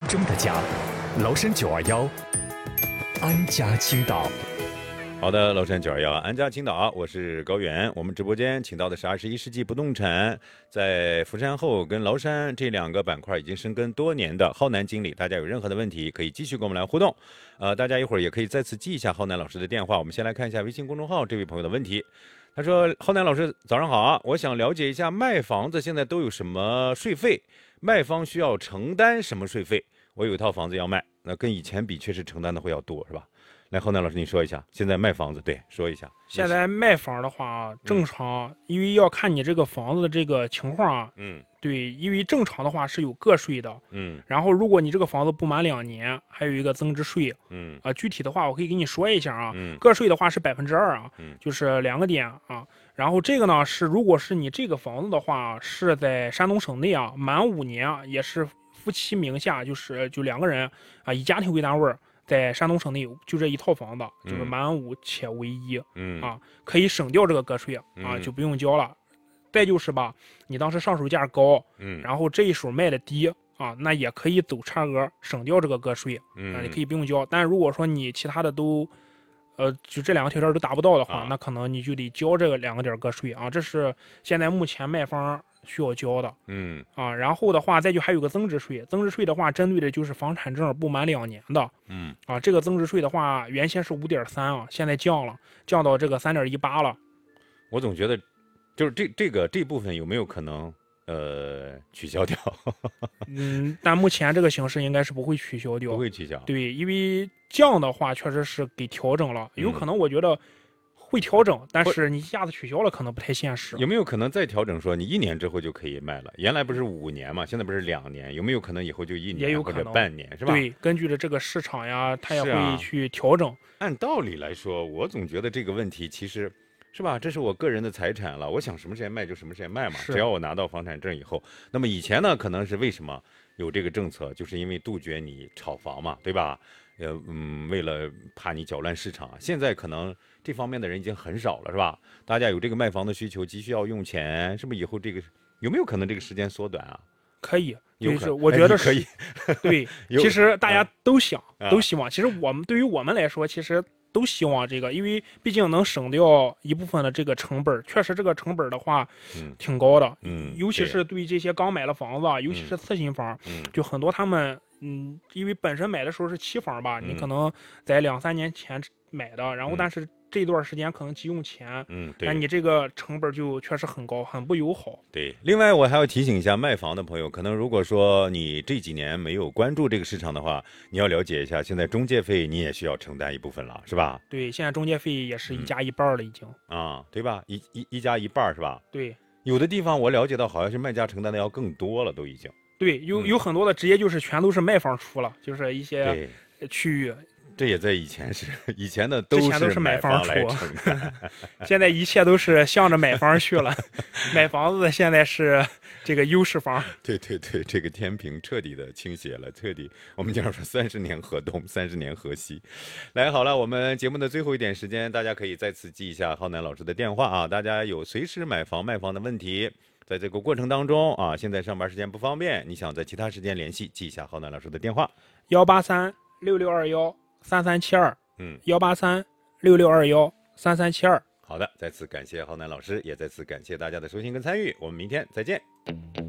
中的家，崂山921安家青岛。 好的，崂山921安家青岛，我是高原。我们直播间请到的是21世纪不动产在福山后跟崂山这2个板块已经深耕多年的浩南经理。大家有任何的问题可以继续跟我们来互动。大家一会儿也可以再次记一下浩南老师的电话。我们先来看一下微信公众号这位朋友的问题。他说：浩南老师早上好啊，我想了解一下卖房子现在都有什么税费，卖方需要承担什么税费？我有一套房子要卖，那跟以前比确实承担的会要多，是吧？来，浩南老师，你说一下，现在卖房子，对，说一下。 现在卖房的话，正常，因为要看你这个房子的这个情况啊。对，因为正常的话是有个税的。然后如果你这个房子不满2年，还有一个增值税。具体的话我可以给你说一下啊。个税的话是2%啊。就是2个点啊。然后这个呢是，如果是你这个房子的话是在山东省内啊，满5年啊，也是夫妻名下，就2个人啊，以家庭为单位。在山东省内就这一套房子，就是满5且为1，可以省掉这个个税啊，就不用交了。再就是吧，你当时上手价高，然后这一手卖的低啊，那也可以走差额省掉这个个税，你可以不用交。但如果说你其他的都，就这2个条件都达不到的话，那可能你就得交这个2个点个税啊，这是现在目前卖方需要交的。然后的话再就还有个增值税，增值税的话针对的就是房产证不满2年的。这个增值税的话原先是5.3啊，现在降到这个3.18了。 我总觉得就是这部分有没有可能取消掉？ 但目前这个形式应该是不会取消掉。 不会取消。对， 因为降的话确实是给调整了，有可能我觉得会调整，但是你一下子取消了可能不太现实。 有没有可能再调整，说你1年之后就可以卖了？原来不是5年嘛，现在不是2年？有没有可能以后就1年或者半年，是吧？ 对，根据着这个市场呀，它也会去调整。 按道理来说，我总觉得这个问题其实是吧，这是我个人的财产了，我想什么时间卖就什么时间卖嘛，只要我拿到房产证以后。那么以前呢，可能是为什么有这个政策，就是因为杜绝你炒房嘛，对吧？为了怕你搅乱市场。现在可能这方面的人已经很少了，是吧？大家有这个卖房的需求，急需要用钱，是不是？以后这个有没有可能这个时间缩短啊？ 可以，就是我觉得可以。 对，其实大家都想，都希望。其实对于我们来说，其实都希望这个，因为毕竟能省掉一部分的这个成本，确实这个成本的话，挺高的。尤其是对这些刚买了房子，尤其是次新房，就很多他们，因为本身买的时候是期房吧，你可能在2-3年前买的，然后但是这段时间可能急用钱，那你这个成本就确实很高，很不友好。 对，另外我还要提醒一下卖房的朋友，可能如果说你这几年没有关注这个市场的话，你要了解一下，现在中介费你也需要承担一部分了，是吧？ 对，现在中介费也是1加1半了，已经。 对吧？一加1半是吧？ 对， 有的地方我了解到好像是卖家承担的要更多了，都已经。 对，有很多的直接就是全都是卖方出了，就是一些区域。 这也在以前的都是买方来承担， 现在一切都是向着买方去了。买房子的现在是这个优势方。 对，这个天平彻底的倾斜了，我们经常说30年河东，30年河西。来，好了，我们节目的最后一点时间，大家可以再次记一下浩南老师的电话啊，大家有随时买房卖房的问题。在这个过程当中啊，现在上班时间不方便，你想在其他时间联系，记一下浩南老师的电话 ：183-6621-3372。183-6621-3372。 好的，再次感谢浩南老师，也再次感谢大家的收听跟参与，我们明天再见。